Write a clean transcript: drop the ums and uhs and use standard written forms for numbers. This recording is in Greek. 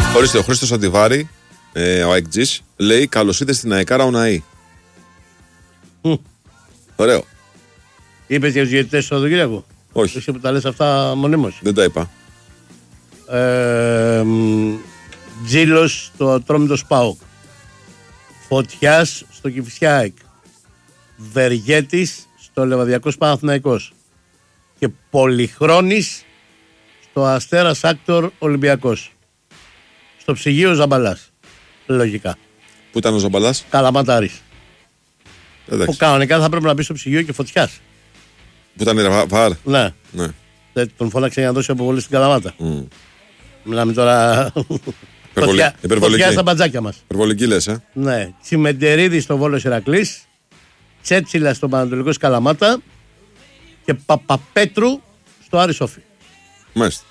Ορίστε, ο Χρήστος Αντιβάρη, ο Αεκτζής, λέει καλώς ήρθε στην Αεκάρα ο Ναΐ. Ωραίο. Είπες για τους διαιτητές του Σαββατοκύριακου? Όχι. Εσύ που τα λες αυτά μονίμως. Δεν τα είπα. Τζίλος στο Ατρόμητος ΠΑΟΚ. Φωτιάς στο Κηφισιάικ. Βεργέτης στο Λεβαδιακός Παναθηναϊκός. Και Πολυχρόνης στο Αστέρας Άκτορ Ολυμπιακός. Στο ψυγείο Ζαμπαλάς. Λογικά. Πού ήταν ο Ζαμπαλάς? Καλαματάρης. Εντάξει. Που κανονικά θα πρέπει να μπει στο ψυγείο και Φωτιάς. Που ήταν βαρ. Ναι. Ναι. Τον φώναξε για να δώσει αποβολή στην Καλαμάτα. Μιλάμε τώρα. Φωτιά στα μπατζάκια μας. Υπερβολική λες, Ναι. Τσιμεντερίδη στο Βόλος Ηρακλής. Τσέτσιλα στο Πανατολικός Καλαμάτα. Και Παπαπέτρου στο Άρη Σόφι. Μάλιστα.